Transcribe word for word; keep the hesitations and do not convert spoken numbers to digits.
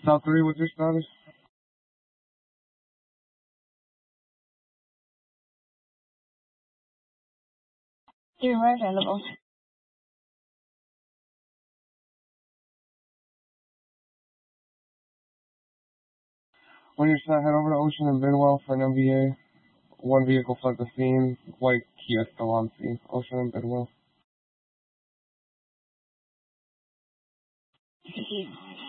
South three, what's your status? Three more available. When you're set, head over to Ocean and Bidwell for an M V A. One vehicle fled the scene. White Kia still on scene. Ocean and Bidwell. Thank you.